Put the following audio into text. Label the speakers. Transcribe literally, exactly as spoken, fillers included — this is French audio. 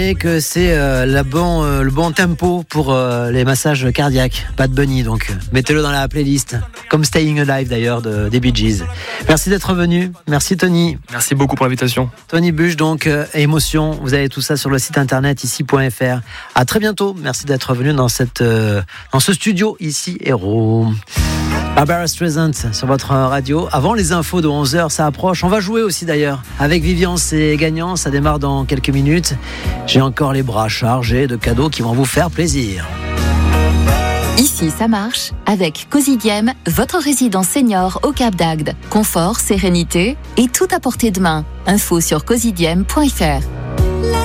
Speaker 1: Et que c'est euh, la bon, euh, le bon tempo pour euh, les massages cardiaques. Bad Bunny, donc euh, mettez-le dans la playlist. Comme Staying Alive d'ailleurs de, des Bee Gees. Merci d'être venu. Merci Tony.
Speaker 2: Merci beaucoup pour l'invitation.
Speaker 1: Tony Bush, donc euh, Émotion. Vous avez tout ça sur le site internet ici point f r. À très bientôt. Merci d'être venu dans cette euh, dans ce studio ici Héros. Barbara Streisand sur votre radio. Avant les infos de onze heures, ça approche. On va jouer aussi d'ailleurs avec Vivian, c'est gagnant. Ça démarre dans quelques minutes. J'ai encore les bras chargés de cadeaux qui vont vous faire plaisir.
Speaker 3: Ici, ça marche avec Cosidiem, votre résidence senior au Cap d'Agde. Confort, sérénité et tout à portée de main. Info sur cosidiem point f r.